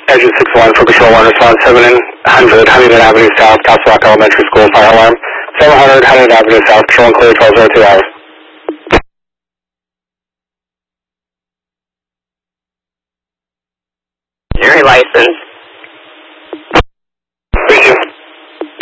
Engine 61 for Patrol 1, response 700 Huntington Avenue South, Castle Rock Elementary School, fire alarm. 700 Huntington Avenue South, Patrol and clear, 1202 hours. Your license